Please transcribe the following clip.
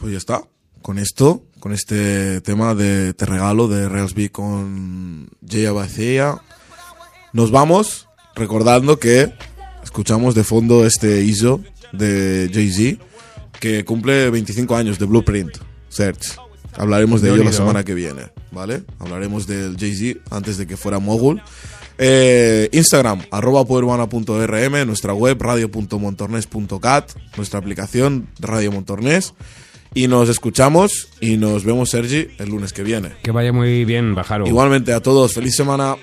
Pues ya está. Con esto, con este tema de Te Regalo de Reals con Jay Abacella, nos vamos recordando que escuchamos de fondo este ISO de Jay-Z, que cumple 25 años de Blueprint Search. Hablaremos de ello la semana que viene, ¿vale? Hablaremos del Jay-Z antes de que fuera mogul. Instagram, @poderurbana.rm, nuestra web, radio.montornès.cat, nuestra aplicación Radio Montornès. Y nos escuchamos y nos vemos, Sergi, el lunes que viene. Que vaya muy bien, Bajaro. Igualmente a todos, feliz semana.